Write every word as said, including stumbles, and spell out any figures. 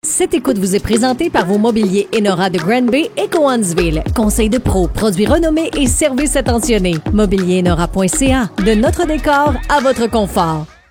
Cette écoute vous est présentée par vos mobiliers Enora de Granby et Cowansville. Conseil de pro, produits renommés et services attentionnés. mobilier enora point c a. De notre décor à votre confort.